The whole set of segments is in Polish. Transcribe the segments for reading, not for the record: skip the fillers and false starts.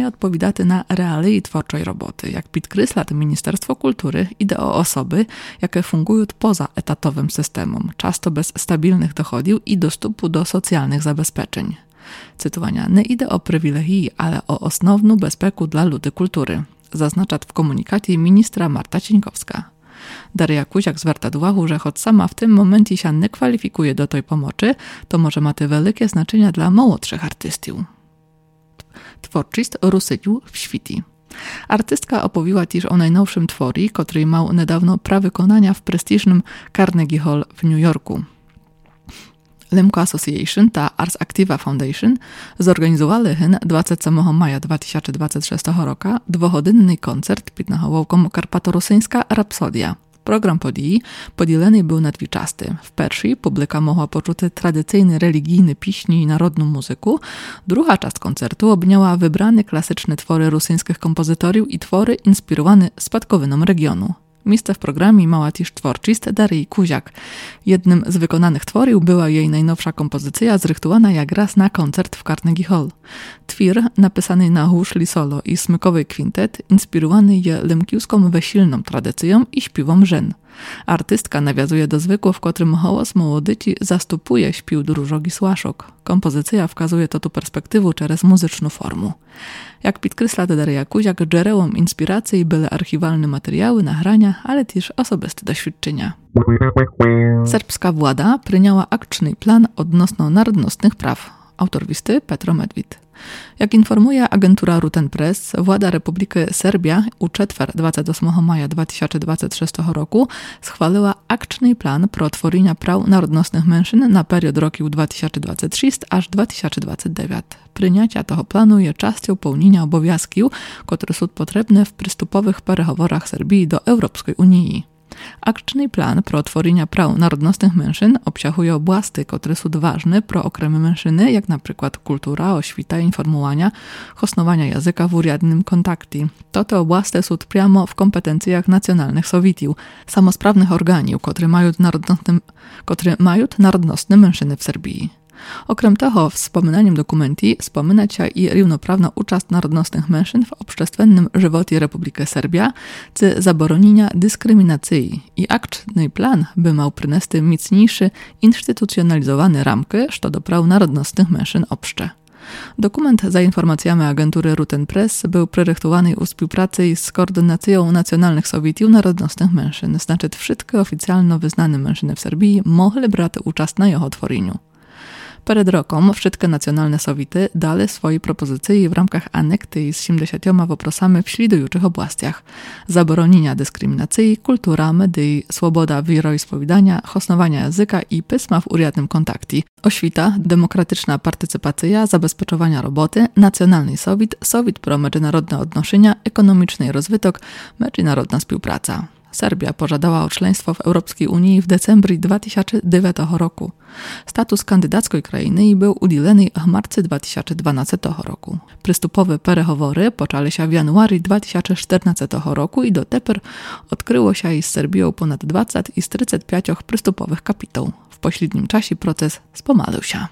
mає odpowiadати na реалії творчої роботи. Jak підкреслює Ministerstwo Kultury, idzie o osoby, jakie fungują poza etatowym systemem, często bez stabilnych dochodów i dostępu do socjalnych zabezpieczeń. Cytowania: nie idzie o przywilegi, ale o osnowną bezpiekę dla ludzi kultury, zaznacza w komunikacie ministra Marta Cieńkowska. Daria Kuziak zwraca uwagę, że choć sama w tym momencie się nie kwalifikuje do tej pomocy, to może ma to wielkie znaczenie dla młodszych artystów. Twórczość Rusyniu w świecie. Artystka opowiada też o najnowszym tworii, który miał niedawno prawykonania w prestiżnym Carnegie Hall w New Yorku. Lemko Association ta Ars Activa Foundation zorganizowali 27 maja 2026 roku dwugodzinny koncert pід наголовком «Карпато-русинська рапсодія». Program podii podzielony był na dwie części. W pierwszej publika mogła poczuć tradycyjne religijne piśni i narodną muzykę. Druga część koncertu obniała wybrane klasyczne twory rosyjskich kompozytorów i twory inspirowane spadkowiną regionu. Miejsce w programie miała też twórczość Darii Kuziak. Jednym z wykonanych tworów była jej najnowsza kompozycja zrychtowana jak raz na koncert w Carnegie Hall. Twór, napisany na huszli solo i smykowy kwintet, inspirowany je lemkiewską wesilną tradycją i śpiewom żen. Artystka nawiązuje do zwykłego, w którym głos młodyci zastupuje śpiew drużogi słaszok. Kompozycja wskazuje to tu perspektywę przez muzyczną formę. Jak podkreśla Daria Kuziak, źródłem inspiracji były archiwalne materiały, nagrania, ale też osobiste doświadczenia. Serbska władza przyjęła akcyjny plan odnośnie narodnostnych praw. Autor listy Petro Medved. Jak informuje agentura Ruten Press, władza Republiki Serbia u czwartek 28 maja 2026 roku schwaliła akcyjny plan pro tworzenia praw narodnostnych mężczyzn na period roku 2023 aż 2029. Przyjęcie tego planu jest częścią pełnienia obowiązków, które są potrzebne w przystupowych perygoworach Serbii do Europejskiej Unii. Akcyjny plan pro tworzenia praw narodnostnych mężczyzn obsahuje oblasti, które są ważne pro okremy mężczyzny, jak na przykład kultura, oświta, informowania, hostowania języka w uradnym kontakcie. To te oblasti są priamo w kompetencjach nacjonalnych Sowietów, samosprawnych organów, które mają narodnostne mężczyzny w Serbii. Okrem tego, w wspominaniem dokumentii wspominać się i równoprawna uczast narodnostnych mężczyzn w obszczestwennym żywocie Republiki Serbia, czy zabronienia dyskryminacji. I akcyjny plan by miał przynieść mocniejsze, instytucjonalizowane ramki, co do praw narodnostnych mężczyzn obszcze. Dokument za informacjami agentury Ruten Press był projektowany u współpracy z Koordynacją Nacjonalnych Sowietów Narodnostnych Mężczyzn, znaczy wszystkie oficjalnie wyznane mężczyzny w Serbii mogli brać udział na jego tworzeniu. Przed rokiem wszystkie nacjonalne Sowiety dali swoje propozycje w ramach anekty z 70 woprosami w śledujących oblastiach: zabronienia dyskryminacji, kultura, media, swoboda wieroispowiadania, hostowania języka i pisma w uradnym kontakcie, oświta, demokratyczna partycypacja, zabezpieczowania roboty, nacjonalny Sowiet pro międzynarodne odnoszenia, ekonomiczny rozwytok, międzynarodna współpraca. Serbia pożadała o członkostwo w Europejskiej Unii w decembrie 2009 roku. Status kandydackiej krainy był udzielony w marcu 2012 roku. Przystupowe perygowory poczęły się w januarii 2014 roku i do teper odkryło się z Serbią ponad 20 i 35 przystupowych kapitał. W pośrednim czasie proces spomalał się.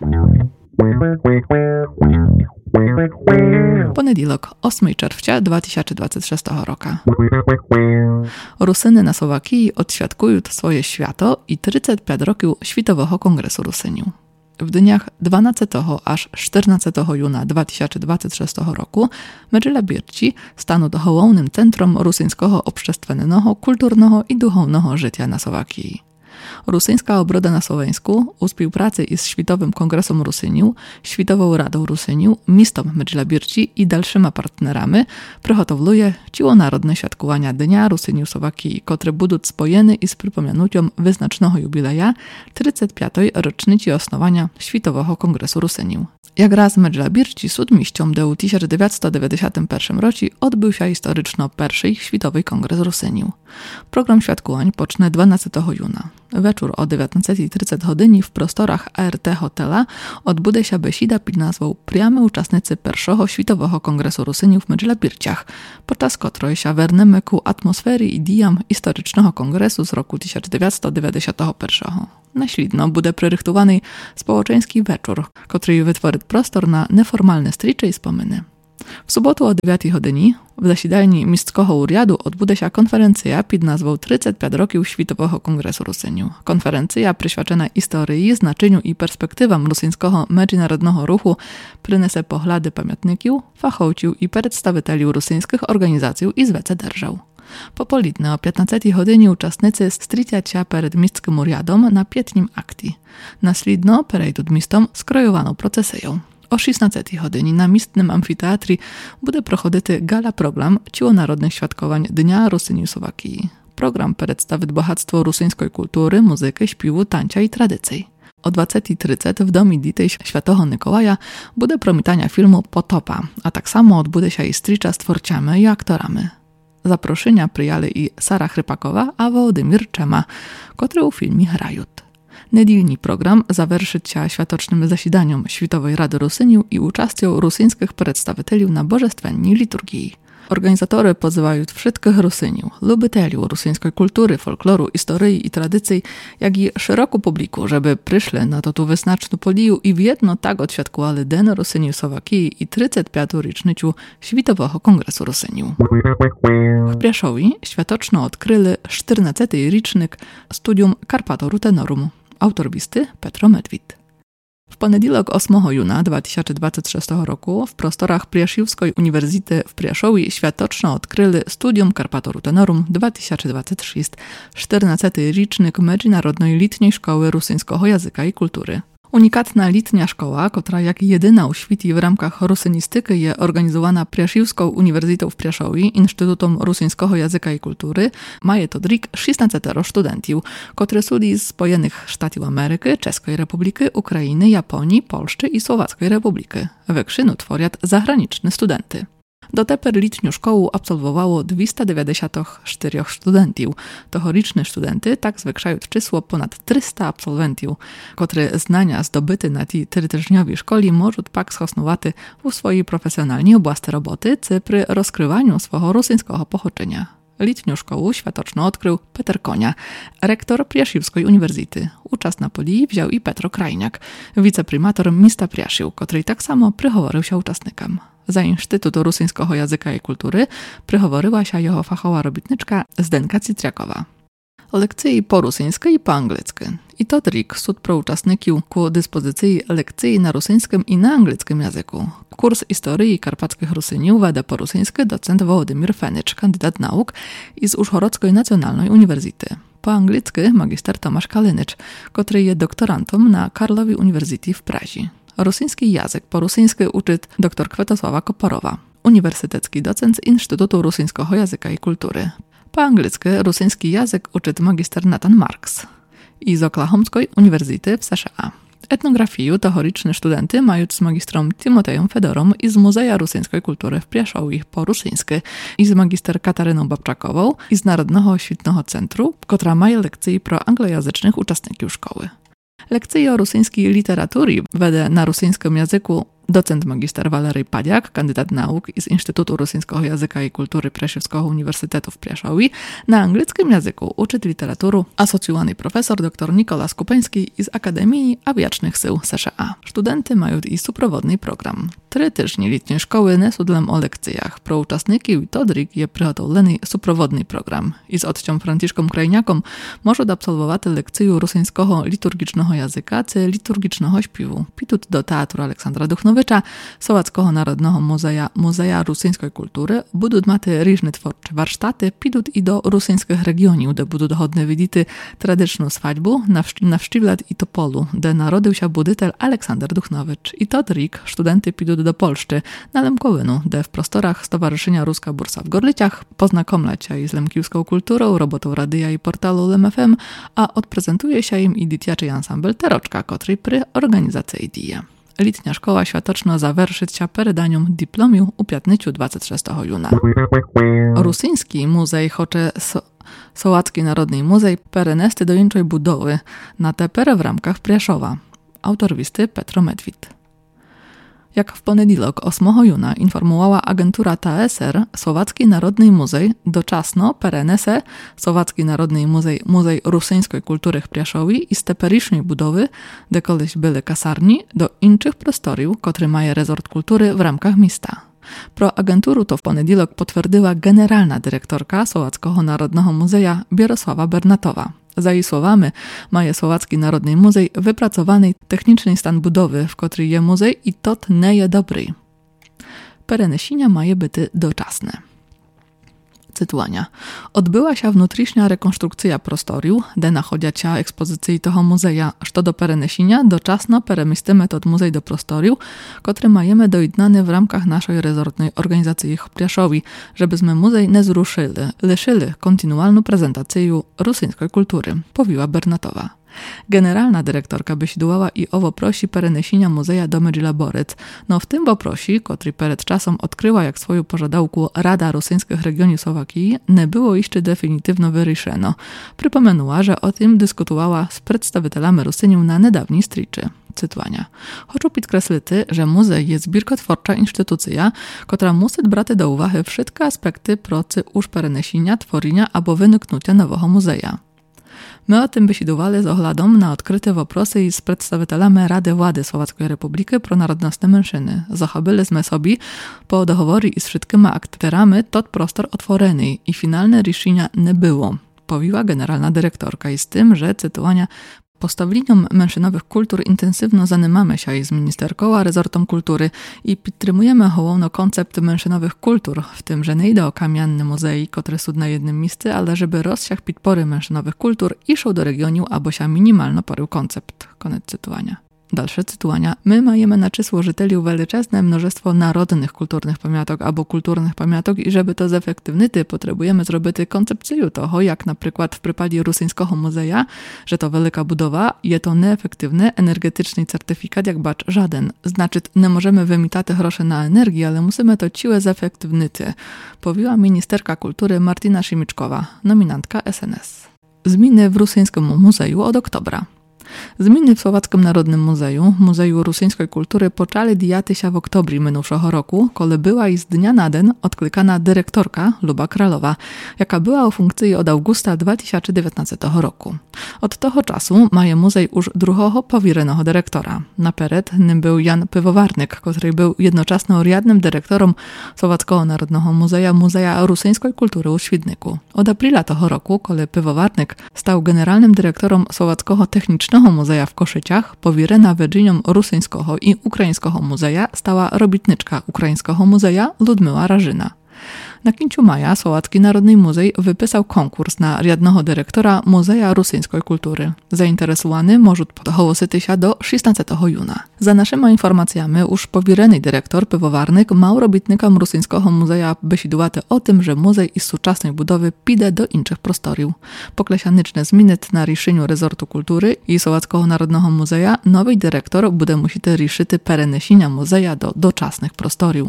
Poniedziałek, 8 czerwca 2026 roku. Rusyny na Słowakii odświadkują swoje święto i 35 roków Światowego Kongresu Rusyniów. W dniach 12 aż 14 juna 2026 roku Medžila Birci stanu głównym centrum rosyjskiego obszczestwennego, kulturnego i duchownego życia na Słowakii. Rosyjska obroda na Słoweńsku u współpracy z Światowym Kongresem Rusyniów, Światową Radą Rusyniów, miastem Medžila Birci i dalszymi partnerami przygotowuje ciłonarodne świadkowania Dnia Rusyniów Słowakii, które będą spojone z przypominaniem wyznacznego jubileja 35. rocznicy osnowania Światowego Kongresu Rusyniów. Jak raz Medžila Birci z odmieścią do 1991 roku odbył się historyczno pierwszy Światowy Kongres Rusyniów. Program świadkowań pocznie 12 juna. Wieczór o 19:30 w prostorach ART Hotela odbudzie się besida pod nazwą Priamy uczestnicy pierwszego Światowego Kongresu Rusyniów w Medžila Birciach, podczas której się wernemy ku atmosfery i dijam historycznego kongresu z roku 1991. Naślidno będzie przerychtowany społeczeński wieczór, który wytworzy prostor na neformalne stricze i wspominy. W суботу о 9 годині в засіданні міського уряду відбудеться конференція під назвою «35 років Світового конгресу русинів». Конференція, присвячена історії, значенню і перспективам русинського міжнародного руху, принесе погляди пам'ятників, фаховців і представителів русинських організацій із WC держав. Пополітне о 15 годині учасниці стрітяться перед міським урядом на п'ятнім акті. Наслідно перейдуть містом скроювану процесію. O 16 godzinie na mistnym amfiteatrze będzie prochodzić gala-program Narodnych Świadkowań Dnia Rusyni Słowakii. Program przedstawi bogactwo rusyńskiej kultury, muzyki, śpiewu, tańca i tradycji. O 20:30 w Domie Ditej Świętego Mikołaja będzie promitania filmu Potopa, a tak samo odbudzie się i stricza z twórcami i aktorami. Zaproszenia przyjęli i Sara Chrypakowa, a Wołodymir Czema, które w filmie grają. Недільний program завершить się światocznym zasiedaniem Światowej Rady Rusyniów i uczestnią rusyńskich przedstawicieli na bożestwennej liturgii. Organizatory pozywają wszystkich Rusyniów, lubiteli rusyńskiej kultury, folkloru, historii i tradycji, jak i szeroką publiku, żeby przyszli na tą wyznaczną podію i w jedno tak odświadkowali Den Rusyniów Słowakii i 35. rocznicę Światowego Kongresu Rusyniów. W Piaszowie światoczno odkryli 14. rocznik studium Karpatoru Tenorum. Autor listy Petro Medwid. W poniedziałek 8 juna 2026 roku w prostorach Priaszewskiej Uniwersytety w Priaszowie światoczno odkryli Studium Karpatoru Tenorum 2026, 14. rocznik Międzynarodnej Letniej Szkoły Rusyńskiego Języka i Kultury. Unikatna letnia szkoła, która jak jedyna u świecie w ramkach rusynistyki jest organizowana Priaszewską Uniwersytetą w Priaszowie, Instytutem Rusyńskiego Języka i Kultury, ma to drik 16 studentów, którzy są z Spojenych Stanów Ameryki, Czeskiej Republiki, Ukrainy, Japonii, Polski i Słowackiej Republiki. Wykrzynu tworzą zagraniczne studenty. Do teper letnią szkołę absolwowało 294 studentów. Tohoryczne studenty tak zwiększają czysło ponad 300 absolwentów, które znania zdobyte na tej terytorycznej szkole mogą pak schosnować w swojej profesjonalnej oblasti roboty, czy przy rozkrywaniu swojego rosyjskiego pochodzenia. Letnią szkołę światoczno odkrył Peter Konia, rektor Priaszewskiej Uniwersytety. Uczest na podії wziął i Petro Krajniak, wiceprymator miasta Priaszew, który tak samo przychoworzył się uczestnikom. Za Instytutu Rusyńskiego Języka i Kultury przychoworyła się jego fachowa robitniczka Zdenka Citriakowa. Lekcje po rusyńsku i po angielsku. I to drik sud pro uczestników ku dyspozycji lekcji na rusyńskim i na angielskim języku. Kurs historii karpackich Rusyniów weda po rusyńsku docent Wołodymir Fenycz, kandydat nauk z Użhorodzkiej Nacjonalnej Uniwersytety. Po angielsku magister Tomasz Kalynycz, który jest doktorantem na Karlowej Uniwersytecie w Prazie. Rosyjski język po rusyńsku uczy dr Kwiatosława Koporowa, uniwersytecki docent z Instytutu Rusyńskiego Języka i Kultury. Po angielsku rosyjski język uczy magister Nathan Marks i z Oklahomskiej Uniwersytety w США. Etnografię tohoryczne studenty mają z magistrą Timotejem Fedorą i z Muzeum Rusyńskiej Kultury w Priaszowie po rusyńsku i z magister Kataryną Babczakową i z Narodnego Oświetnego Centrum, która ma lekcje pro anglojęzycznych uczestników szkoły. Lekcje o rosyjskiej literatury wede na rosyjskim języku docent magister Walery Padiak, kandydat nauk z Instytutu Rusyńskiego Języka i Kultury Priaszewskiego Uniwersytetu w Priaszowie. Na angielskim języku uczy literatury asocjowany profesor dr Nikolas Kupeński z Akademii Awiacznych Sił США. Studenty mają i suprawodny program. 3 tygodnie letniej szkoły nesudlem o lekcjach. Pro uczestników to drik je przygotowany suprawodny program. I z odcią Franciszką Krajniakom może absolwować lekcję rosyjskiego liturgicznego języka czy liturgicznego śpiewu. Pitut do Teatru Aleksandra Duchnowicza, Sołackiego Narodnego Muzeum Rusyńskiej Kultury, będą maty różne twórcze warsztaty, pitut i do rusyńskich regionów, gdzie będą dochodne widyty tradycyjną swadьбу, nawsztivlat i Topolu, gdzie narodził się budytel Aleksander Duchnowicz. I to drik studenty pitut do Polszczy, na Lemkowynu, gdzie w prostorach Stowarzyszenia Ruska Bursa w Gorlicach poznakomlać się z lemkiwską kulturą, robotą radia i portalu LMFM, a odprezentuje się im i dzieciaczy ansambl Teroczka, który przy organizacji dzieje. Letnia szkoła światoczna zawerszyć się peredaniem dyplomiu u piatnyciu 26 juna. Rusyński muzej chocze Sołacki Narodny Muzej perenesty do inczej budowy na teperę w ramkach Priaszowa. Autor listy Petro Medwid. Jak w poniedziałek 8 juna informowała agentura TSR, Słowacki Narodny Muzej doczasno perenese Słowacki Narodny Muzej Rusyńskiej Kultury w Priaszowie i z teperycznej budowy, gdzie kiedyś były kasarni, do innych prostoriów, które mają rezort kultury w ramkach miasta. Про агентуру то в понеділок potwierdziła generalna dyrektorka Słowackiego Narodnego Muzeja Bierosława Bernatowa. Za jej słowami, ma Słowacki Narodny Muzej wypracowany techniczny stan budowy, w której je muzej i tot nie je dobry. Перенесення має бути doczasne. Cytuania. Odbyła się внутрішня rekonstrukcja prostoriu, де находяться експозиції того музея, що до перенесення дочасно перемістимо тот музей до просторів, котрий маємо доєднане в рамках нашої резортної організації в Пряшові, żebyśmy muzej nie zruszyli, лишили kontynualną prezentację rusyńskiej kultury, powiła Bernatowa. Generalna dyrektorka wysidłała i owo prosi перенесення muzeja do Medžilaborec, no w tym poprosi, który przed czasem odkryła jak swoją pożadałku Rada Rosyjskich Regionów Słowakii, nie było jeszcze definitywno wyryszeno. Przypomenuła, że o tym dyskutowała z przedstawicielami Rusyniów na niedawniej striczy. Cytowania. Хочу підкреслити, że muzej jest zbiórkotwórcza instytucja, która musi brać do uwagi wszystkie aspekty pracy już перенесення, tworzenia albo wyniknięcia nowego muzeja. My o tym wysidowali z ogladą na odkryte woprosy z przedstawicielami Rady Władzy Słowackiej Republiki pro narodnostne mężczyzny. Zachobiliśmy sobie po doговорі z wszystkimi aktorami tot prostor otworzony i finalne ryszenia nie było, powiła generalna dyrektorka i z tym, że cytowania Postawieniem mężczyznowych kultur intensywno zajmujemy się z ministerką rezortom kultury i підтримujemy główny koncept mężczyznowych kultur, w tym, że nie idzie o kamienne muzei, które są na jednym miejscu, ale żeby rozsiach podpory mężczyznowych kultur iszł do regionu, albo się minimalno porył koncept. Koniec cytowania. Dalsze cytowania. My majemy na czysło żyteli wielczesne mnóstwo narodnych kulturnych pamiątek albo kulturnych pamiątek i żeby to zefektywnić, potrzebujemy zrobić koncepcję toho, jak na przykład w przypadku Rusyńskiego Muzeja, że to wielka budowa, jest to nieefektywny energetyczny certyfikat jak bacz żaden. Znaczy, nie możemy wymitać groszy na energię, ale musimy to ciłe zefektywnić, powiła ministerka kultury Martina Szymiczkowa, nominantka SNS. Zmiany w Rusyńskim Muzeju od oktobra. Zmiany w Słowackim Narodnym Muzeju Rusyńskiej Kultury poczęły dziać się w oktobru minionego roku, kiedy była i z dnia na dzień odklikana dyrektorka Luba Kralowa, jaka była w funkcji od augusta 2019 roku. Od tego czasu ma muzej już drugiego powierenego dyrektora. Naперед nim był Jan Piwowarnik, który był jednocześnie riadnym dyrektorem Słowackiego Narodnego Muzeja Rusyńskiej Kultury u Świdniku. Od aprila tego roku, kiedy Piwowarnik stał generalnym dyrektorem Słowackiego Technicznego Muzeja w Koszyciach, powierena Virginią Rusyńskiego i Ukraińskiego Muzeja stała robitniczka Ukraińskiego Muzeja Ludmila Rażyna. Na 5 maja Słowacki Narodny Muzej wypisał konkurs na riadnego dyrektora Muzeja Rusyńskiej Kultury. Zainteresowany może zgłosić się do 16 juna. Za naszymi informacjami już powierony dyrektor Piwowarnik ma robitnikom Rusyńskiego Muzeja wysidłać o tym, że muzej z współczesnej budowy pójdzie do innych prostoriów. Poklesianyczne zmiany na ryszeniu rezortu kultury i Słowackiego Narodnego Muzeja nowy dyrektor będzie musiał riszyć перенесення muzeja do doczesnych prostoriów.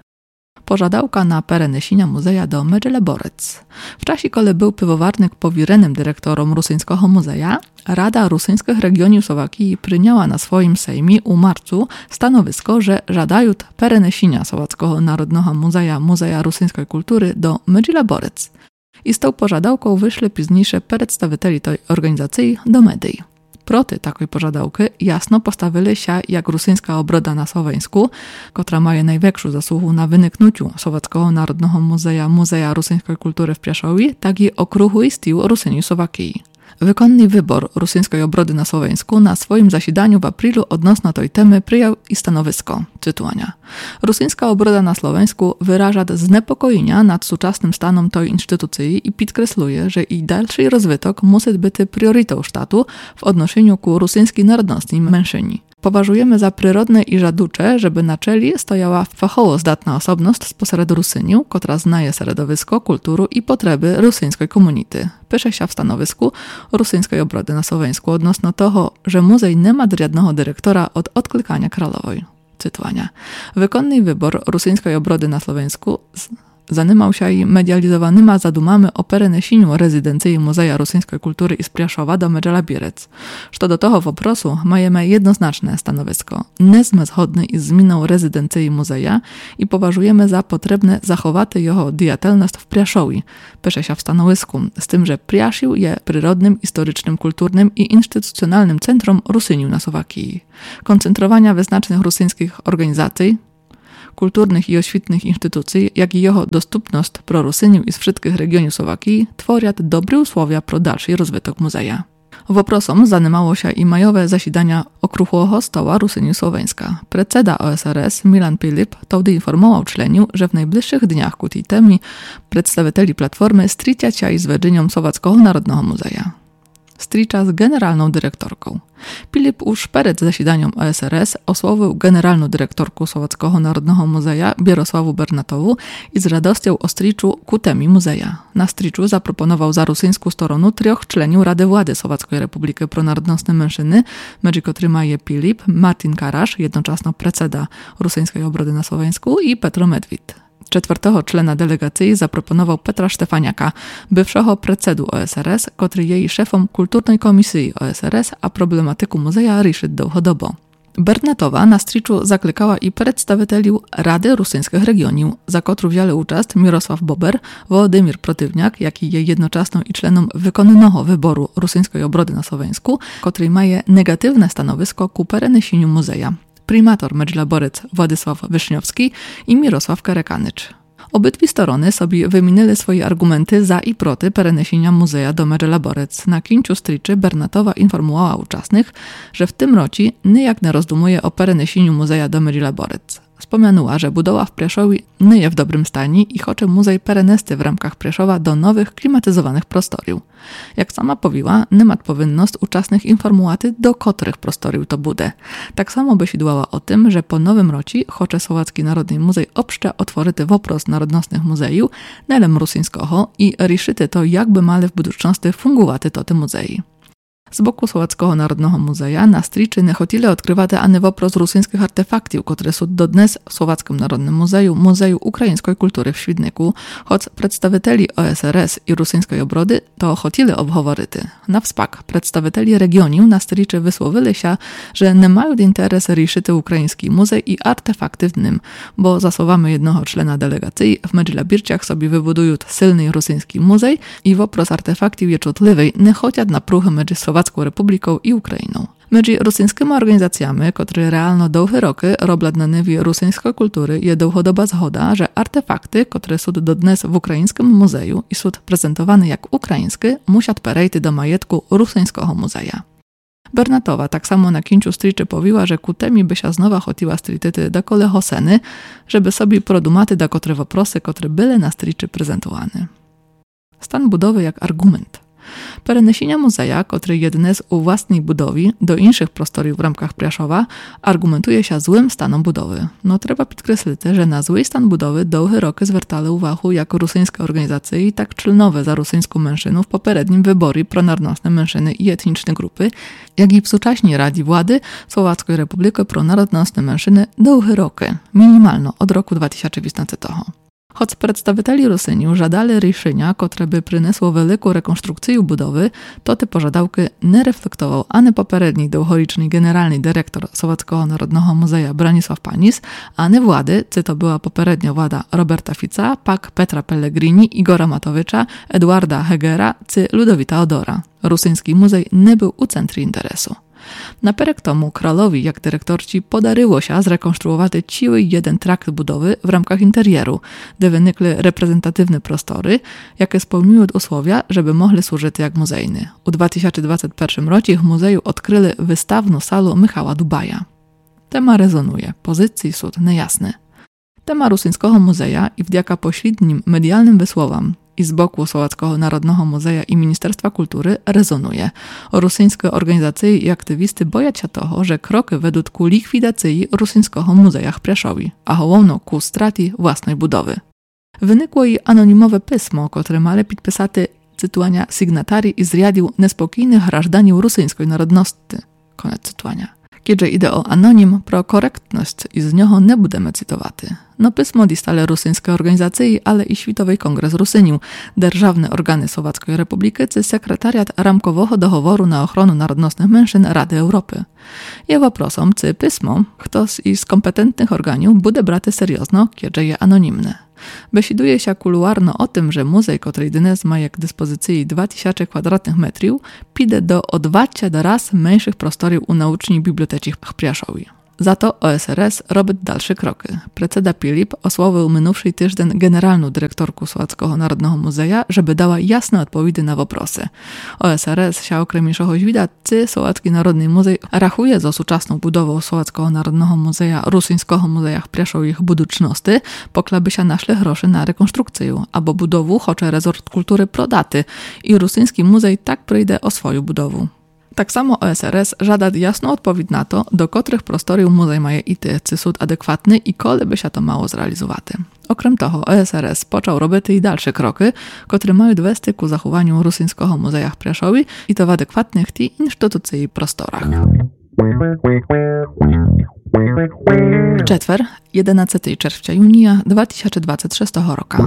Pożadałka na перенесення muzeja do Medžilaborec. W czasie, kiedy był Piwowarnik powierenym dyrektorom Rusyńskiego Muzeja, Rada Rusyńskich Regionów Słowakii przyjęła na swoim sejmie u marcu stanowisko, że żadają перенесення Słowackiego Narodnego Muzeja Rusyńskiej Kultury do Medžilaborec. I z tą pożadałką wyszli późniejsze przedstawiciele tej organizacji do mediów. Proti takiej pożadałki jasno postawili się jak Rusyńska Obroda na Słoweńsku, która ma największą zasługę na wyniknięciu Słowackiego Narodnego Muzeja Rusyńskiej Kultury w Praszowie, tak i okruchy styl Rusyniów Słowakii. Wykonny wybór Rusyńskiej Obrody na Słoweńsku na swoim zasiedaniu w aprilu odnośnie tej temy przyjął i stanowisko, cytuwania. Rusyńska Obroda na Słoweńsku wyraża zniepokojenia nad współczesnym stanem tej instytucji i podkreśluje, że jej dalszy rozwój musi być priorytetą sztatu w odniesieniu ku rusyńskiej narodności mężczyźni. Poważujemy za przyrodne i żaducze, żeby na czele stojała fachowo zdatna osobność spośród Rusyniów, która znaje środowisko, kulturę i potrzeby rusyńskiej komunity. Pisze się w stanowisku Rusyńskiej Obrody na Słoweńsku odnośnie toho, że muzej nie ma riadnego dyrektora od odklikania Kralowej. Cytowania. Wykonny wybór Rusyńskiej Obrody na Słoweńsku zanimał się i medializowanymi zadumami o перенесенню rezydencji Muzeja Rusyńskiej Kultury z Praszowa do Medžilaborec. Co do tego woprosu mamy jednoznaczne stanowisko. Nie jesteśmy zgodni z zmianą rezydencji muzeja i poważujemy za potrzebne zachować jego diatelność w Praszowie. Pisze się w stanowisku, z tym, że Praszów jest przyrodnym, historycznym, kulturnym i instytucjonalnym centrum Rusyniów na Słowakii. Koncentrowania wyznacznych rusyńskich organizacji, kulturnych i oświtnych instytucji, jak i jeho dostupnost pro Rusyniu i z wszystkich regionów Słowakii tworять dobre usłowia pro dalszy rozwytok muzeja. Woprosom zanimało się i majowe zasidania Okruchłego Stoła Rusyniu Słoweńska. Predseda OSRS Milan Pilip wtedy informował czleniu, że w najbliższych dniach ku tej temie przedstawicieli Platformy stricia i z Wedzynią Słowackiego Narodnego Muzeja. Stricza z generalną dyrektorką. Pilip już przed zasidaniem OSRS osłowił generalną dyrektorku Słowackiego Narodnego Muzeja Bierosławu Bernatowu i z radością o striczu ku temie muzeja. Na striczu zaproponował za rusyńską stronę 3 członków Rady Władzy Słowackiej Republiki Pronarodnostne Mężczyny, między którymi jest Pilip, Martin Karasz, jednocześnie predseda Rusyńskiej Obrody na Słoweńsku i Petro Medwid. 4. człona delegacji zaproponował Petra Stefaniaka, bywszego predsedu OSRS, który jest szefem Kulturnej Komisji OSRS, a problematyku muzeja riszy długodobo. Bernatowa na striczu zaklykała i przedstawicieli Rady Rusyńskich Regionów, za którą wzięli udział Mirosław Bober, Wołodymir Protywniak, jaki jest jednocześnie i członem wykonnego wyboru Rusyńskiej Obrody na Słoweńsku, który ma negatywne stanowisko ku pereniesieniu muzeja. Primator Medźlaborec Władysław Wyszniowski i Mirosław Karekanycz. Obydwie strony sobie wymienili swoje argumenty za i proti pereniesienia muzeja do Medźlaborec. Na końcu striczy Bernatowa informowała uczestnych, że w tym roku nijak nie rozdumuje o pereniesieniu muzeja do Medźlaborec. Wspomniała, że budowa w Preszowie nie jest w dobrym stanie i chce muzej perenesty w ramkach Preszowa do nowych, klimatyzowanych prostoriów. Jak sama powiła, nie ma powinność uczestnych informować, do których prostoriów to bude. Tak samo besiedłała o tym, że po nowym roku chce Słowacki Narodny Muzej obszcze otworzyty wopros narodnostnych muzejów, nelem rusyńskiego i riszyty to, jakby mali w budżności fungować te muzei. Z boku Słowackiego Narodnego Muzeja na striczy nie chcieli odkrywać ani wopros rusyńskich artefaktów, które są do dnes w Słowackim Narodnym Muzeju Ukraińskiej Kultury w Świdniku, choć przedstawicieli OSRS i Rusyńskiej Obrody to chcieli obchowaryć. Na wspak przedstawicieli regionów na striczy wysłowili się, że nie mają interes riszyty ukraiński muzej i artefakty w nim, bo za słowami jednego człona delegacji w Medźlabirciach sobie wybudują silny rusyński muzej i wopros artefaktów jest czutliwy, nie chociaż na pruchy między Słowacką Republiką i Ukrainą. Między rusyńskimi organizacjami, które realno długie roky robią na niwie rusyńskiej kultury, jest długodoba zgoda, że artefakty, które są do dnes w ukraińskim muzeju i są prezentowane jak ukraińskie, muszą przejść do majetku rusyńskiego muzeja. Bernatowa tak samo na końcu striczy powiła, że ku temi by się znowa chodziła strityty do kolego seny, żeby sobie produmaty do które woprosy, które były na striczy prezentowane. Stan budowy jak argument. Pereniesienia muzeja, który jedne z u własnej budowy do innych prostoriów w ramkach Preszowa, argumentuje się złym stanem budowy. No trzeba podkreślić, że na zły stan budowy długie roky zwracali uwagę jako rusyńskie organizacje i tak czylnowe za rusyńską mężczyznę w poprzednim wyborze pronarodnostne mężczyzny i etniczne grupy, jak i w współcześniej Radzie Władzy Słowackiej Republiki pronarodnostne mężczyzny długie roki, minimalno od roku 2015. Choć przedstawicieli Rusyniu żadali решenia, które by przyniosło wielką rekonstrukcję budowy, to te pożadałki nie reflektował ani poprzedni długowieczny generalny dyrektor Słowackiego Narodnego Muzeja Bronisław Panis, ani władzy, czy to była poprzednia władza Roberta Fica, pak Petra Pellegrini, Igora Matowicza, Eduarda Hegera, czy Ludowita Odora. Rusyński muzej nie był u centrum interesu. Naperek tomu królowi, jak dyrektorci, podaryło się zrekonstruować cały jeden trakt budowy w ramkach interieru, gdy wynikły reprezentatywne prostory, jakie spełniły usłowia, żeby mogli służyć jak muzejny. U 2021 roku w muzeju odkryli wystawną salę Michała Dubaja. Tema rezonuje, pozycji są niejasne. Tema Rusyńskiego Muzeja i wdzięka pośrednim medialnym wysłowom i z boku Słowackiego Narodnego Muzeja i Ministerstwa Kultury rezonuje. Rusyńskie organizacje i aktywisty boją się toho, że kroky według ku likwidacji Rusyńskiego Muzeja w Preszowie, a główno ku straty własnej budowy. Wynikło i anonimowe pismo, które male podpisać cytowania sygnatarii i zriadił niespokojnych grażdanów rusyńskiej narodności. Koniec cytowania. Kiedy idzie o anonim, pro korektność i z niego nie budemy cytowaty. No pismo distale rusyńskie organizacje, ale i Światowy Kongres Rusyniu, державne organy Słowackiej Republiki czy sekretariat ramkowego dohoworu na ochronę narodnostnych mężczyzn Rady Europy. Je woprosom, czy pismo, ktoś z kompetentnych organów bude brate seriozno, kiedy je anonimne. Besiduje się kuluarno o tym, że muzej, który dnes ma jak dyspozycji 2000 m2, pide do 20 raz mniejszych prostorów u naucznej biblioteki w Preszowie. Za to OSRS robi dalsze kroki. Predseda Filip osłowił minувший tydzień generalną dyrektorku Słowackiego Narodnego Muzeja, żeby dała jasne odpowiedzi na woprosy. OSRS się okremniejszego widać, czy Słowacki Narodny Muzej rachuje za współczesną budową Słowackiego Narodnego Muzeja Rusyńskiego Muzeja Prieszą ich buduczności, poklaby się naszle groszy na rekonstrukcję, albo budowu choće resort kultury prodaty i Rusyński Muzej tak przyjdzie o swoją budowę. Tak samo OSRS żada jasną odpowiedź na to, do których prostorów muzej ma iść, czy są adekwatny i kiedy by się to mało zrealizować. Okrem toho OSRS począł robić i dalsze kroki, które mają dowести ku zachowaniu Rusyńskiego Muzeja w Prieszowie i to w adekwatnych i instytucyjnych prostorach. W czwartek, 11 czerwca junia 2026 roku.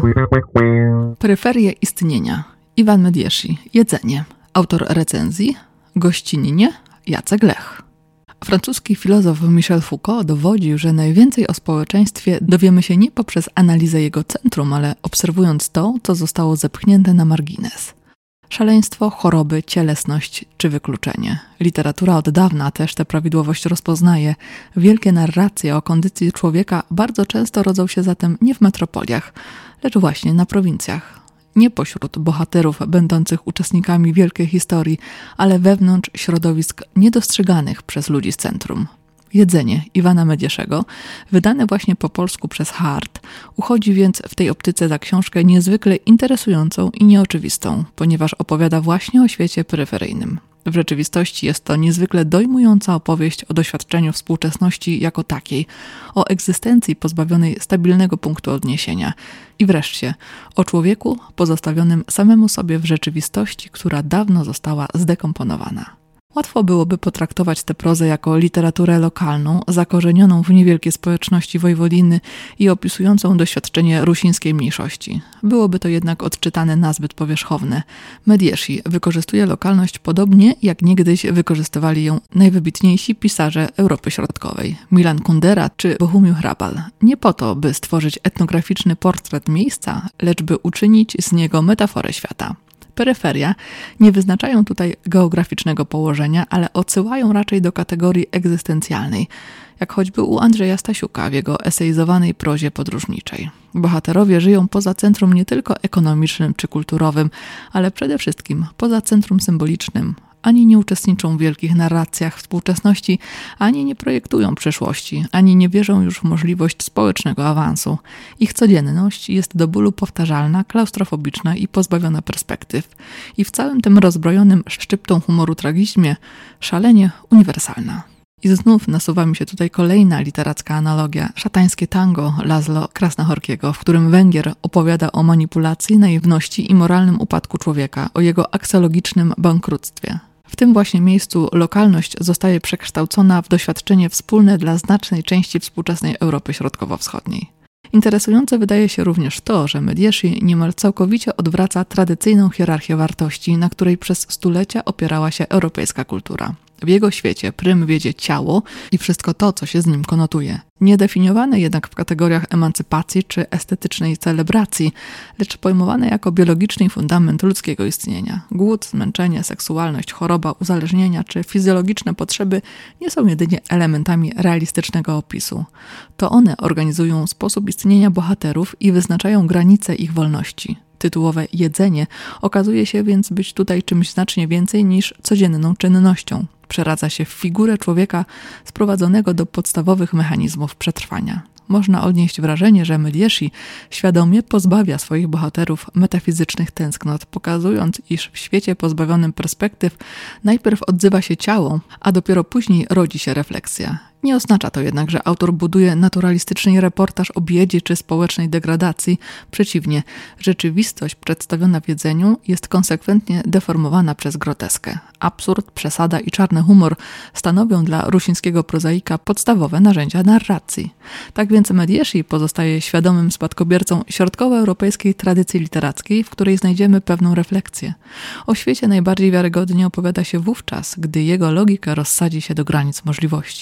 Peryferie istnienia. Iwan Medieszy. Jedzenie. Autor recenzji. Gościnnie Jacek Lech. Francuski filozof Michel Foucault dowodził, że najwięcej o społeczeństwie dowiemy się nie poprzez analizę jego centrum, ale obserwując to, co zostało zepchnięte na margines. Szaleństwo, choroby, cielesność czy wykluczenie. Literatura od dawna też tę prawidłowość rozpoznaje. Wielkie narracje o kondycji człowieka bardzo często rodzą się zatem nie w metropoliach, lecz właśnie na prowincjach. Nie pośród bohaterów będących uczestnikami wielkiej historii, ale wewnątrz środowisk niedostrzeganych przez ludzi z centrum. Jedzenie Iwana Medieszego, wydane właśnie po polsku przez Hart, uchodzi więc w tej optyce za książkę niezwykle interesującą i nieoczywistą, ponieważ opowiada właśnie o świecie peryferyjnym. W rzeczywistości jest to niezwykle dojmująca opowieść o doświadczeniu współczesności jako takiej, o egzystencji pozbawionej stabilnego punktu odniesienia i wreszcie o człowieku pozostawionym samemu sobie w rzeczywistości, która dawno została zdekomponowana. Łatwo byłoby potraktować tę prozę jako literaturę lokalną, zakorzenioną w niewielkiej społeczności Wojwodiny i opisującą doświadczenie rusińskiej mniejszości. Byłoby to jednak odczytane nazbyt powierzchowne. Medieszy wykorzystuje lokalność podobnie, jak niegdyś wykorzystywali ją najwybitniejsi pisarze Europy Środkowej, Milan Kundera czy Bohumil Hrabal. Nie po to, by stworzyć etnograficzny portret miejsca, lecz by uczynić z niego metaforę świata. Peryferia nie wyznaczają tutaj geograficznego położenia, ale odsyłają raczej do kategorii egzystencjalnej, jak choćby u Andrzeja Stasiuka w jego eseizowanej prozie podróżniczej. Bohaterowie żyją poza centrum nie tylko ekonomicznym czy kulturowym, ale przede wszystkim poza centrum symbolicznym. Ani nie uczestniczą w wielkich narracjach współczesności, ani nie projektują przyszłości, ani nie wierzą już w możliwość społecznego awansu. Ich codzienność jest do bólu powtarzalna, klaustrofobiczna i pozbawiona perspektyw. I w całym tym rozbrojonym szczyptą humoru tragizmie szalenie uniwersalna. I znów nasuwa mi się tutaj kolejna literacka analogia, szatańskie tango Laszlo Krasznahorkiego, w którym Węgier opowiada o manipulacji, naiwności i moralnym upadku człowieka, o jego aksjologicznym bankructwie. W tym właśnie miejscu lokalność zostaje przekształcona w doświadczenie wspólne dla znacznej części współczesnej Europy Środkowo-Wschodniej. Interesujące wydaje się również to, że Medieszy niemal całkowicie odwraca tradycyjną hierarchię wartości, na której przez stulecia opierała się europejska kultura. W jego świecie prym wiedzie ciało i wszystko to, co się z nim konotuje. Niedefiniowane jednak w kategoriach emancypacji czy estetycznej celebracji, lecz pojmowane jako biologiczny fundament ludzkiego istnienia. Głód, zmęczenie, seksualność, choroba, uzależnienia czy fizjologiczne potrzeby nie są jedynie elementami realistycznego opisu. To one organizują sposób istnienia bohaterów i wyznaczają granice ich wolności. Tytułowe jedzenie okazuje się więc być tutaj czymś znacznie więcej niż codzienną czynnością. Przeradza się w figurę człowieka sprowadzonego do podstawowych mechanizmów przetrwania. Można odnieść wrażenie, że Medieszy świadomie pozbawia swoich bohaterów metafizycznych tęsknot, pokazując, iż w świecie pozbawionym perspektyw najpierw odzywa się ciało, a dopiero później rodzi się refleksja. Nie oznacza to jednak, że autor buduje naturalistyczny reportaż o biedzie czy społecznej degradacji. Przeciwnie, rzeczywistość przedstawiona w jedzeniu jest konsekwentnie deformowana przez groteskę. Absurd, przesada i czarny humor stanowią dla rusińskiego prozaika podstawowe narzędzia narracji. Tak więc Medieszy pozostaje świadomym spadkobiercą środkowoeuropejskiej tradycji literackiej, w której znajdziemy pewną refleksję. O świecie najbardziej wiarygodnie opowiada się wówczas, gdy jego logika rozsadzi się do granic możliwości.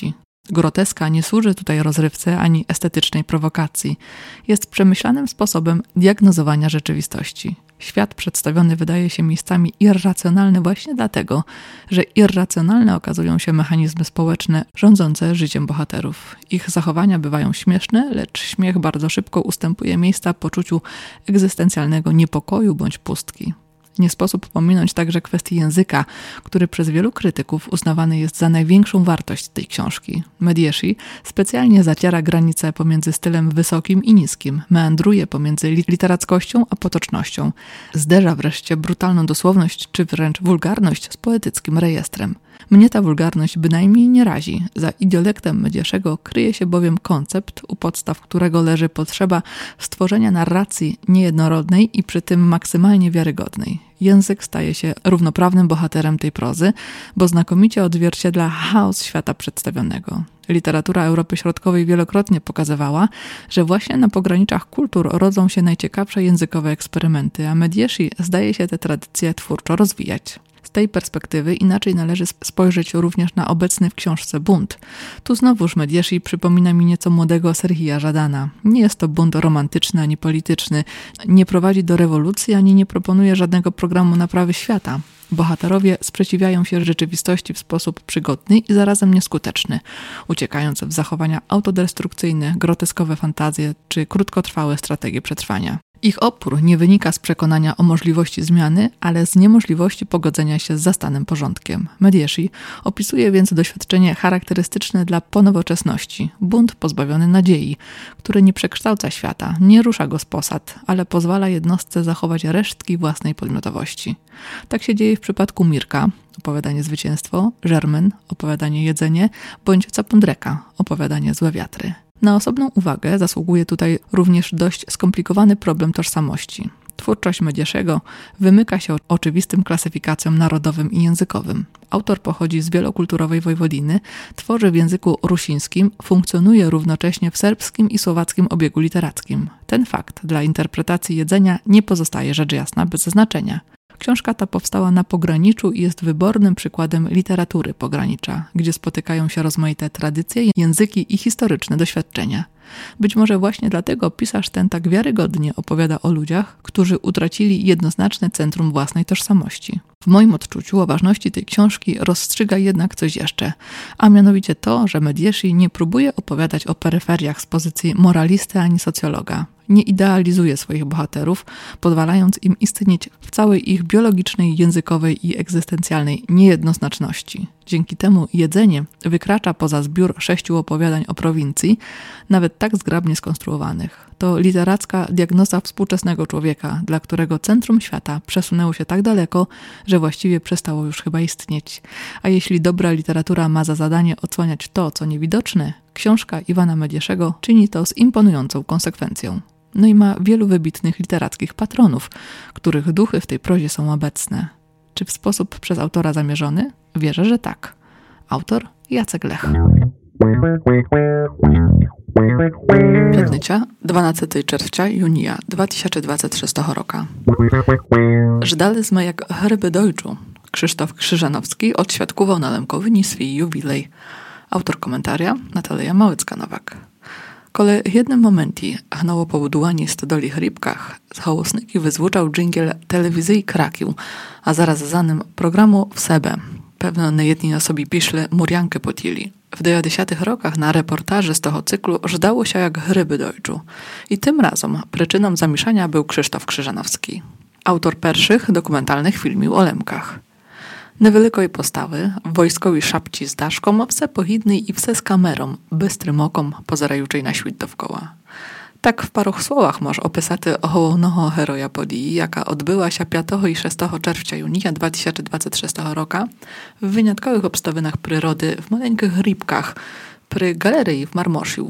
Groteska nie służy tutaj rozrywce ani estetycznej prowokacji. Jest przemyślanym sposobem diagnozowania rzeczywistości. Świat przedstawiony wydaje się miejscami irracjonalny właśnie dlatego, że irracjonalne okazują się mechanizmy społeczne rządzące życiem bohaterów. Ich zachowania bywają śmieszne, lecz śmiech bardzo szybko ustępuje miejsca poczuciu egzystencjalnego niepokoju bądź pustki. Nie sposób pominąć także kwestii języka, który przez wielu krytyków uznawany jest za największą wartość tej książki. Mediesi specjalnie zaciera granice pomiędzy stylem wysokim i niskim, meandruje pomiędzy literackością a potocznością, zderza wreszcie brutalną dosłowność czy wręcz wulgarność z poetyckim rejestrem. Mnie ta wulgarność bynajmniej nie razi. Za idiolektem Medieszego kryje się bowiem koncept, u podstaw którego leży potrzeba stworzenia narracji niejednorodnej i przy tym maksymalnie wiarygodnej. Język staje się równoprawnym bohaterem tej prozy, bo znakomicie odzwierciedla chaos świata przedstawionego. Literatura Europy Środkowej wielokrotnie pokazywała, że właśnie na pograniczach kultur rodzą się najciekawsze językowe eksperymenty, a Mediesi zdaje się te tradycje twórczo rozwijać. Z tej perspektywy inaczej należy spojrzeć również na obecny w książce bunt. Tu znowuż Mediesi przypomina mi nieco młodego Serhija Żadana. Nie jest to bunt romantyczny ani polityczny, nie prowadzi do rewolucji ani nie proponuje żadnego programu naprawy świata. Bohaterowie sprzeciwiają się rzeczywistości w sposób przygodny i zarazem nieskuteczny, uciekając w zachowania autodestrukcyjne, groteskowe fantazje czy krótkotrwałe strategie przetrwania. Ich opór nie wynika z przekonania o możliwości zmiany, ale z niemożliwości pogodzenia się z zastanym porządkiem. Mediesi opisuje więc doświadczenie charakterystyczne dla ponowoczesności, bunt pozbawiony nadziei, który nie przekształca świata, nie rusza go z posad, ale pozwala jednostce zachować resztki własnej podmiotowości. Tak się dzieje w przypadku Mirka, opowiadanie Zwycięstwo, Żermen, opowiadanie Jedzenie, bądź Capundreka, opowiadanie Złe wiatry. Na osobną uwagę zasługuje tutaj również dość skomplikowany problem tożsamości. Twórczość Medieszego wymyka się oczywistym klasyfikacjom narodowym i językowym. Autor pochodzi z wielokulturowej Wojwodiny, tworzy w języku rusińskim, funkcjonuje równocześnie w serbskim i słowackim obiegu literackim. Ten fakt dla interpretacji Jedzenia nie pozostaje rzecz jasna bez znaczenia. Książka ta powstała na pograniczu i jest wybornym przykładem literatury pogranicza, gdzie spotykają się rozmaite tradycje, języki i historyczne doświadczenia. Być może właśnie dlatego pisarz ten tak wiarygodnie opowiada o ludziach, którzy utracili jednoznaczne centrum własnej tożsamości. W moim odczuciu o ważności tej książki rozstrzyga jednak coś jeszcze, a mianowicie to, że Mediesi nie próbuje opowiadać o peryferiach z pozycji moralisty ani socjologa. Nie idealizuje swoich bohaterów, pozwalając im istnieć w całej ich biologicznej, językowej i egzystencjalnej niejednoznaczności. Dzięki temu Jedzenie wykracza poza zbiór 6 opowiadań o prowincji, nawet tak zgrabnie skonstruowanych. To literacka diagnoza współczesnego człowieka, dla którego centrum świata przesunęło się tak daleko, że właściwie przestało już chyba istnieć. A jeśli dobra literatura ma za zadanie odsłaniać to, co niewidoczne, książka Iwana Medieszego czyni to z imponującą konsekwencją. No i ma wielu wybitnych literackich patronów, których duchy w tej prozie są obecne. Czy w sposób przez autora zamierzony? Wierzę, że tak. Autor Jacek Lech. Piatnicza 12 czerwca Junija 2026 roku. Żdali jak herby dojczu. Krzysztof Krzyżanowski odświadkował na Lemkowyni swój jubilej. Autor komentaria Natalia Małycka-Nowak. Kole jednym momencie hnało po budułanie stodoli chripkach, z hałosnyki wyzwuczał dżingiel telewizji Krakił, a zaraz za nim programu w Sebe. Pewno niejedni osobie piszle muriankę potili. W 90-tych rokach na reportaży z tego cyklu żdało się jak hryby dojczu. I tym razem przyczyną zamieszania był Krzysztof Krzyżanowski. Autor pierwszych dokumentalnych filmów o Lemkach. Niewielkiej postawy, w wojskowej szapci z daszką, wse pohidnej i wse z kamerą, bystrym okom, pozerajuczej na świt dookoła. Tak w paru słowach może opisać ohołownego heroja podii, jaka odbyła się 5 i 6 czerwca Junija 2026 roku w wyjątkowych obstawinach przyrody w maleńkich rybkach przy galerii w Marmosiu.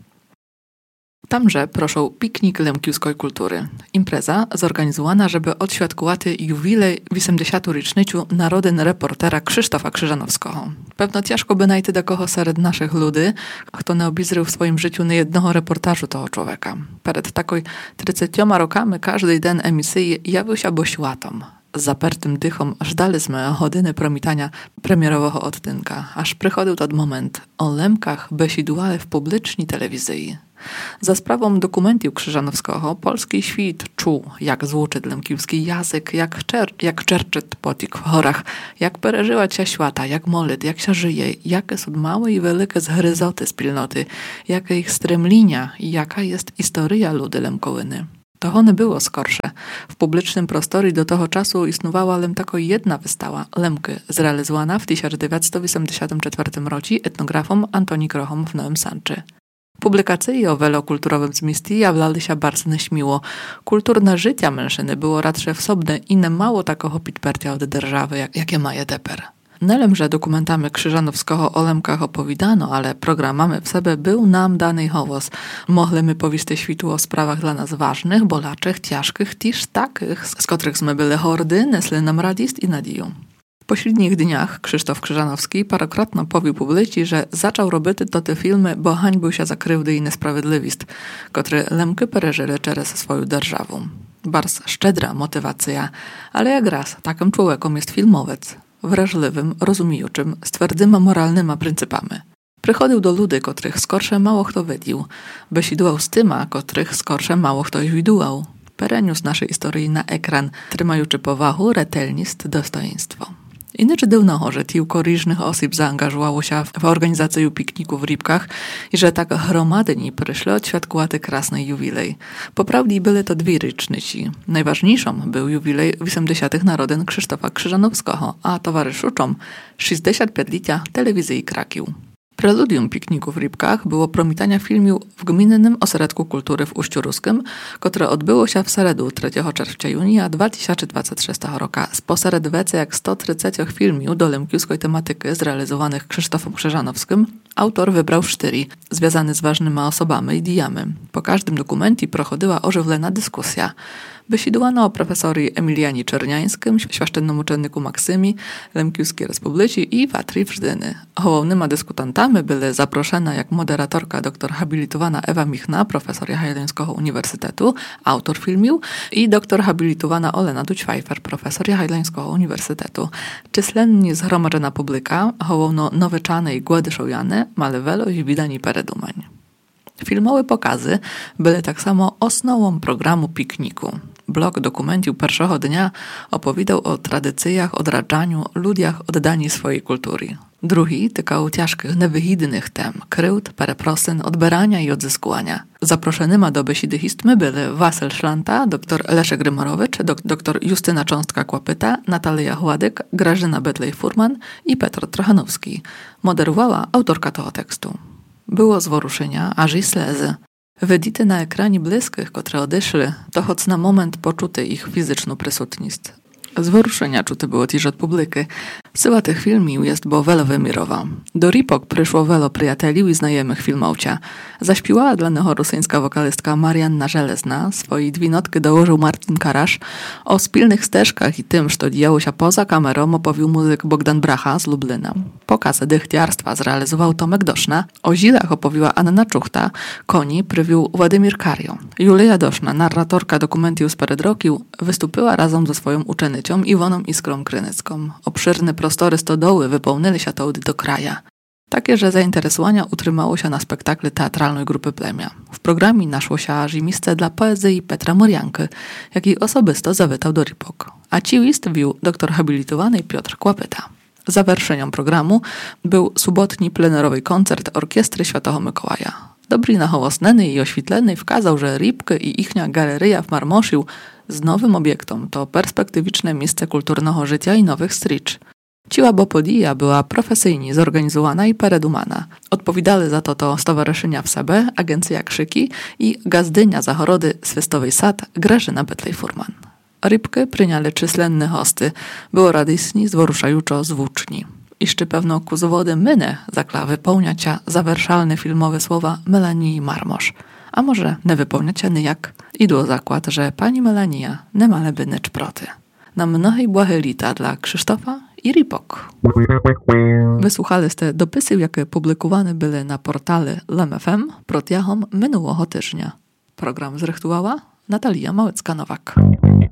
Tamże proszą piknik lemkiewskiej kultury. Impreza zorganizowana, żeby odświadkować jubilej 80-rocznicu naroden reportera Krzysztofa Krzyżanowskiego. Pewno ciężko by najти takiego wśród naszych ludzi, kto nie obizrył w swoim życiu niejednego reportażu tego człowieka. Przed takiej 30 rokami każdy den emisji jawił się bośłatom. z zapertym dychom żdali sme hodiny promítania premierového odtynka, až prichodil ten moment o Lemkach besidували w publicznej telewizji. Za sprawą dokumentów Krzyżanowskiego polski świat czuł, jak złuczy lemkiewski język, jak czerczyt potik w horach, jak pereżyła się świata, jak molit, jak się żyje, jakie są małe i wielkie zgryzoty spilnoty, jakie ich stremlinia i jaka jest historia ludy lemkołyny. To one było skorsze. W publicznym prostorii do tego czasu istniowała len tylko jedna wystawa Lemky, zrealizowana w 1984 roku etnografom Antoni Grochom w Nowym Sanczy. Publikacje o wielokulturowym zmieście jawlały się bardzo nieśmiło. Kulturne życie mężczyzny było raczej wsobne i nie mało takiego pitpertia od держawy, jakie maje teper. Nelemże dokumentami Krzyżanowskiego o Lemkach opowiadano, ale programami w sobie był nam dany hołos. Mogliśmy powiedzieć świtu o sprawach dla nas ważnych, bolaczych, ciężkich, też takich, z których sme byli hordy, nesli nam radość i nadzieję. W pośrednich dniach Krzysztof Krzyżanowski parokrotno powił publicy, że zaczął robić te filmy, bo hańbił się za krywdy i niesprawiedliwość, które Lemky pereżyli przez swoją державу. Bardzo szczedra motywacja, ale jak raz takim człowiekiem jest filmowiec. Wrażliwym, rozumiejuczym, z twardymi moralnymi pryncypami. Przychodził do ludzi, których skorsze mało kto widział, besidłował z tyma, których skorsze mało kto widział. Pereniósł naszej historii na ekran, trzymajuczy powahu, retelnost, dostojeństwo. Inaczej dawno, że kilku różnych osób zaangażowało się w organizację pikniku w Rybkach i że tak gromadni przyszli odświadkować krasnej jubilej. Poprawnie były to dwie rocznice. Najważniejszą był jubilej 80. narodzin Krzysztofa Krzyżanowskiego, a towarzyszuczą 65-lecia telewizji Kraków. Preludium pikniku w Rybkach było promítania filmu w Gminnym Ośrodku Kultury w Uściu Ruskim, które odbyło się w środę 3 czerwca 2026 roku. Spośród więcej jak 130 filmów do lemkiewskiej tematyki zrealizowanych Krzysztofem Krzyżanowskim, autor wybrał 4, związane z ważnymi osobami i diami. Po każdym dokumencie prochodziła ożywlona dyskusja. Besidowano o profesorii Emilianie Czerniańskim, świaszczennym uczenniku Maksymii, Lemkiewskiej Republice i Watrii Wżdyny. Głównymi dyskutantami były zaproszona jak moderatorka doktor habilitowana Ewa Michna, profesor Jagiellońskiego Uniwersytetu, autor filmu, i doktor habilitowana Olena Dućwajfer, profesor Jagiellońskiego Uniwersytetu. Czyslennie zgromadzona publika, główno noweczane i głody szojane, male welo i widani peredumań. Filmowe pokazy były tak samo osnową programu pikniku. Blok dokumentów pierwszego dnia opowiadał o tradycjach, odradzaniu, ludziach oddani swojej kultury. Drugi tykał ciężkich, niewyhidnych tem, kryłd, pereprosyn, odbierania i odzyskuwania. Zaproszonymi do besidystmy byli Wasyl Szlanta, dr Leszek Grymorowicz, dr Justyna Cząstka-Kłapyta, Natalia Chładyk, Grażyna Bedlej-Furman i Petr Trochanowski. Moderowała autorka tego tekstu. Było zworuszenia, aż i slzy. Widzite na ekranie bliskich, które odeszli, to choć na moment poczuty ich fizyczną prysutność. Zworuszenia czuty było też od publiki. Syła tych filmów jest bo wiele wymirowa. Do Ripok przyszło wiele przyjateli i znajomych filmowcia. Zaśpiewała dla niego rosyjska wokalistka Marianna Żelezna, swojej 2 notki dołożył Martin Karasz. O spilnych ścieżkach i tym, co działo się poza kamerą, opowił muzyk Bogdan Bracha z Lublina. Pokazy dychtiarstwa zrealizował Tomek Doszna, o zilach opowiła Anna Czuchta, koni prywił Władimir Kario. Julia Doszna, narratorka dokumentów z Peredrokił, wystąpiła razem ze swoją uczennicą Iwoną Iskrą Krynycką. Obszerne prostory stodoły wypełnili się to do kraja. Takie, że zainteresowania utrzymało się na spektakle teatralnej grupy Plemia. W programie naszło się aż i miejsce dla poezji Petra Morianky, jaki osobisto zawitał do Ripok. A ci list wił doktor habilitowany Piotr Kłapyta. Zawerszeniem programu był sobotni plenerowy koncert Orkiestry Świętego Mikołaja. Dobrina hołosneny i oświetleny wkazał, że Ripky i ichnia galeria w Marmoszył z nowym obiektom to perspektywiczne miejsce kulturnego życia i nowych stricz. Ciła Bopodija była profesyjnie zorganizowana i peredumana. Odpowiadali za to stowarzyszenia w sobie, agencja Krzyki i gazdynia zachorody Swistowej Sad Grażyna Bedlej-Furman. Rybky pryniali czyslenne hosty, było radysni, zworuszajúco zwłóczni. Jeszcze pewno ku zawody mynę zakla wypełniacia zawerszalne filmowe słowa Melanii Marmosz. A może nie wypełniacia nijak? Idło zakład, że pani Melania nie maleby nycz proty. Na mnohej błahe lita dla Krzysztofa i Ripok. Wysłuchali ste dopisy, jakie publikowane były na portale LMFM protiahom minulego tygodnia. Program zrechtowała Natalia Małecka-Nowak.